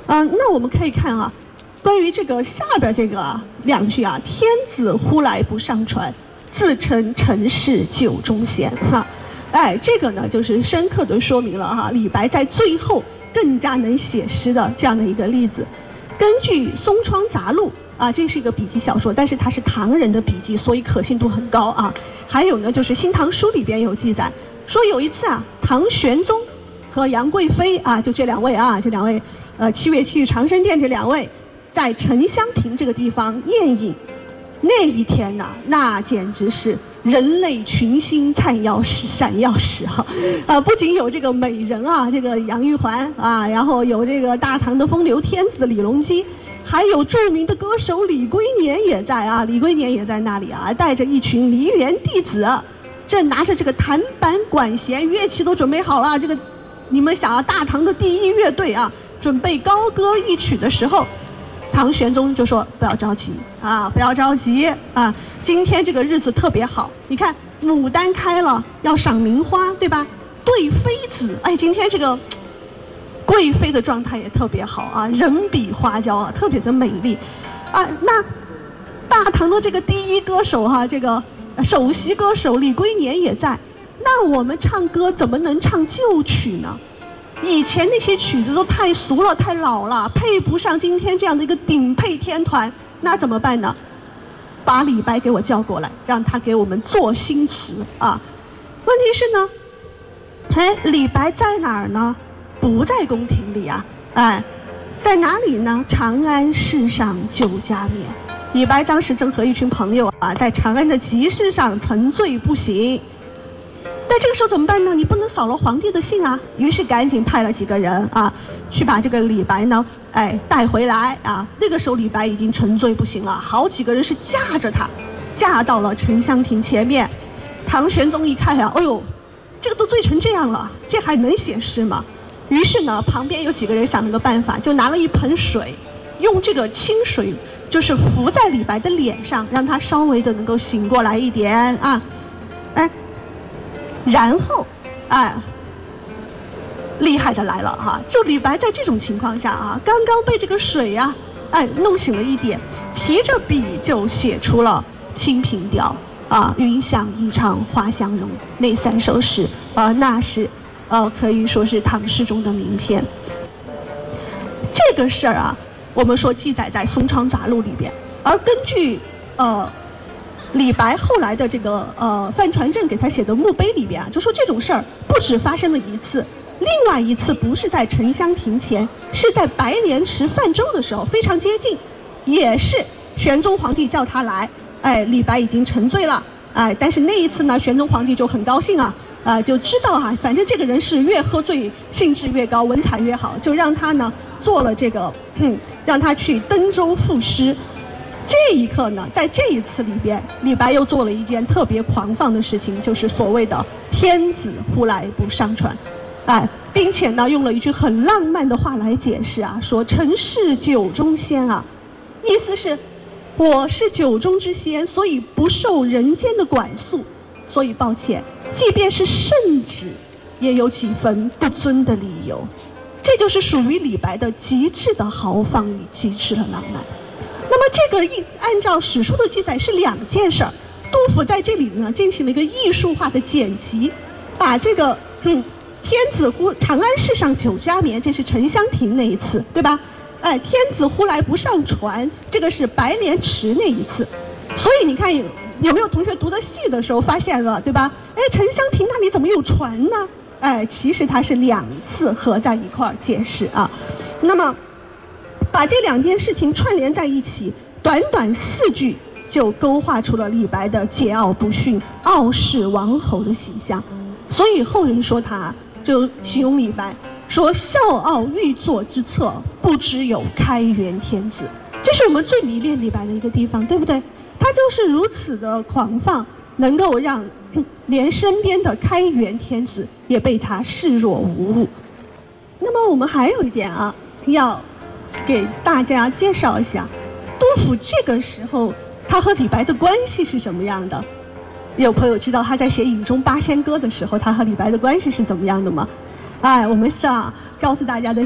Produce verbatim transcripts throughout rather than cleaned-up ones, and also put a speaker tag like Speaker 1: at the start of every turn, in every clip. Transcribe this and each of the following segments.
Speaker 1: 嗯、呃，那我们可以看啊，关于这个下边这个、啊、两句啊，天子呼来不上船，自称陈氏酒中仙哈。哎，这个呢就是深刻的说明了哈，李白在最后更加能写诗的这样的一个例子。根据《松窗杂录》啊，这是一个笔记小说，但是它是唐人的笔记，所以可信度很高啊。还有呢，就是《新唐书》里边有记载，说有一次啊，唐玄宗和杨贵妃啊，就这两位啊，这两位，呃，七月七日长生殿这两位，在沉香亭这个地方宴饮。那一天呐、啊，那简直是人类群星灿耀时，闪耀时哈，啊，不仅有这个美人啊，这个杨玉环啊，然后有这个大唐的风流天子李隆基，还有著名的歌手李龟年也在啊，李龟年也在那里啊，带着一群梨园弟子，正拿着这个弹板管弦乐器都准备好了。这个你们想啊，大唐的第一乐队啊，准备高歌一曲的时候，唐玄宗就说不要着急啊，不要着急啊，今天这个日子特别好，你看牡丹开了要赏名花，对吧？对妃子，哎，今天这个贵妃的状态也特别好啊，人比花娇啊，特别的美丽啊。那大唐的这个第一歌手哈、啊，这个首席歌手李龟年也在，那我们唱歌怎么能唱旧曲呢？以前那些曲子都太俗了，太老了，配不上今天这样的一个顶配天团，那怎么办呢？把李白给我叫过来，让他给我们做新词啊。问题是呢，哎，李白在哪儿呢？不在宫廷里啊，哎，在哪里呢？长安市上酒家眠。李白当时正和一群朋友啊，在长安的集市上沉醉不醒。那这个时候怎么办呢？你不能扫了皇帝的兴啊，于是赶紧派了几个人啊，去把这个李白呢，哎，带回来啊。那个时候李白已经沉醉不醒了，好几个人是架着他，架到了沉香亭前面。唐玄宗一看呀，哎呦，这个都醉成这样了，这还能写诗吗？于是呢，旁边有几个人想了个办法，就拿了一盆水，用这个清水就是浮在李白的脸上，让他稍微的能够醒过来一点啊，哎。然后，哎，厉害的来了哈！就李白在这种情况下啊，刚刚被这个水呀、啊，哎，弄醒了一点，提着笔就写出了《清平调》啊，“云想衣裳花相容”那三首诗啊，那是呃可以说是唐诗中的名篇。这个事儿啊，我们说记载在《松窗杂录》里边，而根据呃。李白后来的这个呃范传正给他写的墓碑里边啊，就说这种事儿不止发生了一次，另外一次不是在沉香亭前，是在白莲池泛舟的时候，非常接近，也是玄宗皇帝叫他来，哎，李白已经沉醉了，哎，但是那一次呢，玄宗皇帝就很高兴啊，啊、呃，就知道哈、啊，反正这个人是越喝醉兴致越高，文采越好，就让他呢做了这个，嗯，让他去登舟赋诗。这一刻呢，在这一次里边，李白又做了一件特别狂放的事情，就是所谓的“天子呼来不上船”，哎，并且呢，用了一句很浪漫的话来解释啊，说“臣是酒中仙啊”，意思是，我是酒中之仙，所以不受人间的管束，所以抱歉，即便是圣旨，也有几分不尊的理由。这就是属于李白的极致的豪放与极致的浪漫。那么这个一按照史书的记载是两件事儿，杜甫在这里呢进行了一个艺术化的剪辑，把这个嗯天子呼长安市上酒家眠，这是沉香亭那一次，对吧？哎，天子呼来不上船，这个是白莲池那一次。所以你看有有没有同学读得细的时候发现了，对吧？哎，沉香亭那里怎么有船呢？哎，其实它是两次合在一块儿解释啊。那么把这两件事情串联在一起，短短四句就勾画出了李白的桀骜不驯、傲视王侯的形象。所以后人说他，就形容李白说：“笑傲玉座之侧，不知有开元天子。”这是我们最迷恋李白的一个地方，对不对？他就是如此的狂放，能够让连身边的开元天子也被他视若无物。那么我们还有一点啊，要给大家介绍一下，杜甫这个时候他和李白的关系是什么样的？有朋友知道他在写《饮中八仙歌》的时候，他和李白的关系是怎么样的吗？哎，我们想告诉大家的是，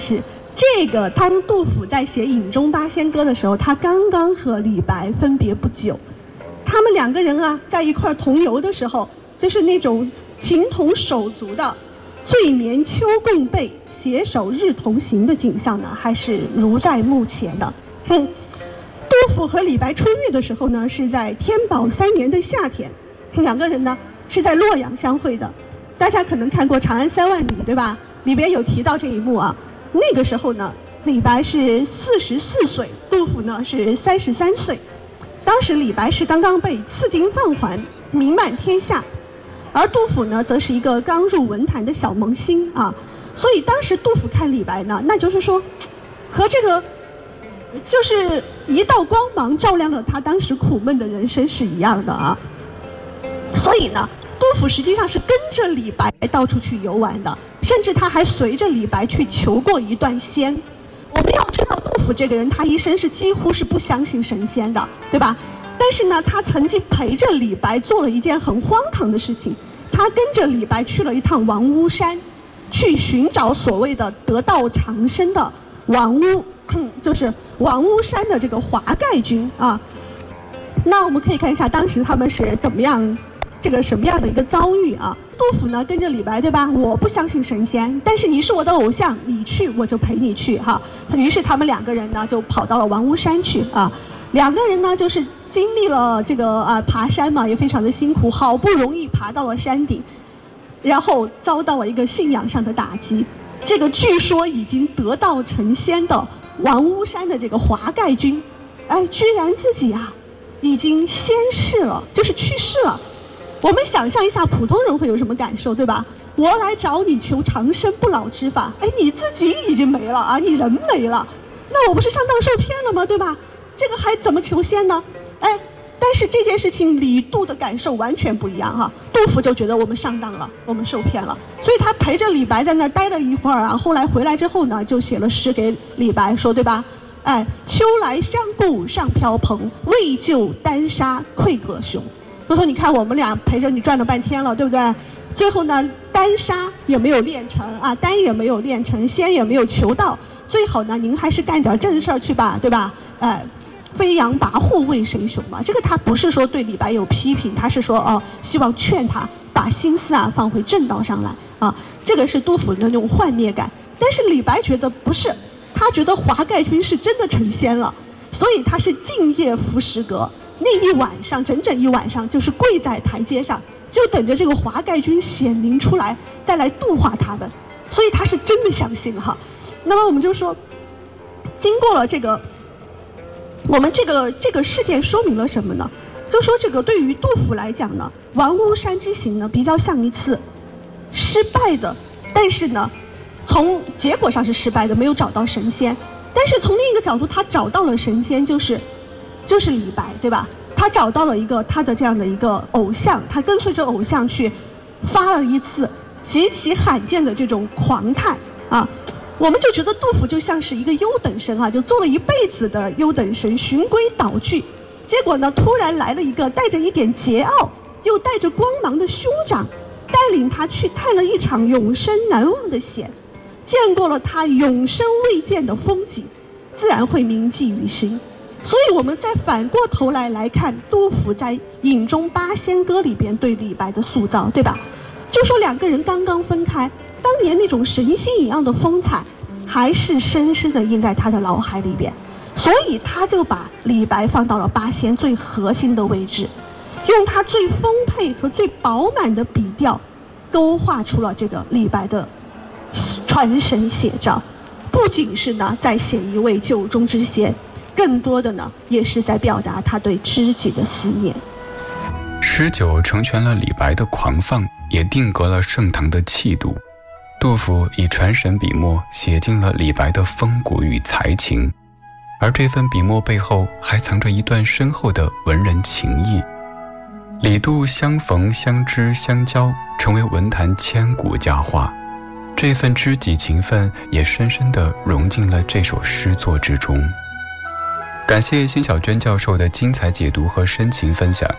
Speaker 1: 这个当杜甫在写《饮中八仙歌》的时候，他刚刚和李白分别不久，他们两个人啊在一块同游的时候，就是那种情同手足的醉眠秋共被，携手日同行的景象呢，还是如在目前的。嗯，杜甫和李白出狱的时候呢，是在天宝三年的夏天，两个人呢是在洛阳相会的。大家可能看过《长安三万里》，对吧？里边有提到这一幕啊。那个时候呢，李白是四十四岁，杜甫呢是三十三岁。当时李白是刚刚被赐金放还，名满天下，而杜甫呢，则是一个刚入文坛的小萌新啊。所以当时杜甫看李白呢，那就是说，和这个就是一道光芒照亮了他当时苦闷的人生是一样的啊。所以呢，杜甫实际上是跟着李白到处去游玩的，甚至他还随着李白去求过一段仙。我们要知道，杜甫这个人，他一生是几乎是不相信神仙的，对吧？但是呢，他曾经陪着李白做了一件很荒唐的事情，他跟着李白去了一趟王屋山，去寻找所谓的得道长生的王屋，就是王屋山的这个华盖君啊。那我们可以看一下当时他们是怎么样，这个什么样的一个遭遇啊？杜甫呢跟着李白，对吧？我不相信神仙，但是你是我的偶像，你去我就陪你去哈。于是他们两个人呢就跑到了王屋山去啊。两个人呢就是经历了这个啊爬山嘛，也非常的辛苦，好不容易爬到了山顶，然后遭到了一个信仰上的打击。这个据说已经得道成仙的王屋山的这个华盖君，哎，居然自己啊已经仙逝了，就是去世了。我们想象一下，普通人会有什么感受，对吧？我来找你求长生不老之法，哎，你自己已经没了啊，你人没了，那我不是上当受骗了吗？对吧？这个还怎么求仙呢？哎，但是这件事情李杜的感受完全不一样哈。杜甫就觉得我们上当了，我们受骗了，所以他陪着李白在那儿待了一会儿啊。后来回来之后呢，就写了诗给李白说，对吧？哎，秋来相顾上飘蓬，为救丹砂愧葛雄。就说你看我们俩陪着你转了半天了，对不对？最后呢，丹砂也没有练成啊，丹也没有练成，仙也没有求到，最好呢您还是干点正事儿去吧，对吧？哎，飞扬跋扈为谁雄嘛？这个他不是说对李白有批评，他是说哦，希望劝他把心思啊放回正道上来啊。这个是杜甫的那种幻灭感，但是李白觉得不是，他觉得华盖君是真的成仙了，所以他是敬夜伏石阁。那一晚上，整整一晚上，就是跪在台阶上，就等着这个华盖君显灵出来，再来度化他们。所以他是真的相信哈。那么我们就说，经过了这个，我们这个这个事件说明了什么呢？就说这个对于杜甫来讲呢，王屋山之行呢，比较像一次失败的，但是呢，从结果上是失败的，没有找到神仙。但是从另一个角度，他找到了神仙，就是。就是李白，对吧？他找到了一个他的这样的一个偶像，他跟随着偶像去发了一次极其罕见的这种狂叹啊！我们就觉得杜甫就像是一个优等生啊，就做了一辈子的优等生，循规蹈矩，结果呢，突然来了一个带着一点桀骜又带着光芒的兄长，带领他去探了一场永生难忘的险，见过了他永生未见的风景，自然会铭记于心。所以我们再反过头来来看杜甫在《饮中八仙歌》里边对李白的塑造，对吧？就说两个人刚刚分开，当年那种神仙一样的风采还是深深的印在他的脑海里边，所以他就把李白放到了八仙最核心的位置，用他最丰沛和最饱满的笔调勾画出了这个李白的传神写照。不仅是呢在写一位酒中之仙，更多的呢，也是在表达他对知己的思念。
Speaker 2: 诗酒成全了李白的狂放，也定格了盛唐的气度。杜甫以传神笔墨写尽了李白的风骨与才情，而这份笔墨背后还藏着一段深厚的文人情谊。李杜相逢相知相交，成为文坛千古佳话。这份知己情分也深深地融进了这首诗作之中。感谢辛晓娟教授的精彩解读和深情分享。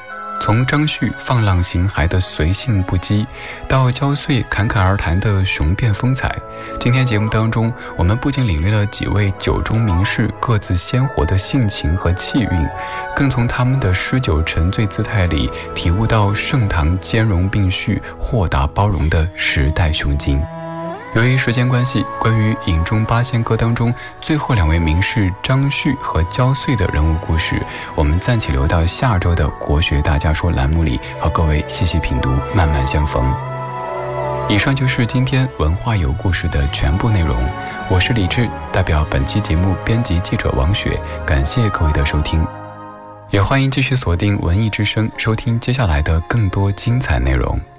Speaker 2: 从张旭放浪形骸的随性不羁，到焦穗侃侃而谈的雄辩风采，今天节目当中，我们不仅领略了几位酒中名士各自鲜活的性情和气韵，更从他们的诗酒沉醉姿态里体悟到盛唐兼容并蓄、豁达包容的时代胸襟。由于时间关系，关于《饮中八仙歌》当中最后两位名士张旭和焦穗的人物故事，我们暂且留到下周的国学大家说栏目里和各位细细品读，慢慢相逢。以上就是今天文化有故事的全部内容，我是李志，代表本期节目编辑记者王雪，感谢各位的收听，也欢迎继续锁定文艺之声，收听接下来的更多精彩内容。